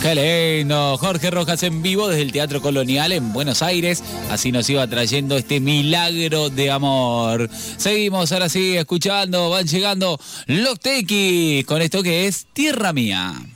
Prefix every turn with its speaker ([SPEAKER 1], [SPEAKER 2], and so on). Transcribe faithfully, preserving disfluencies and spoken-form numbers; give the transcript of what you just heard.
[SPEAKER 1] Qué lindo, Jorge Rojas en vivo desde el Teatro Colonial en Buenos Aires, así nos iba trayendo este milagro de amor. Seguimos ahora sí escuchando, van llegando los Tequis con esto que es Tierra Mía.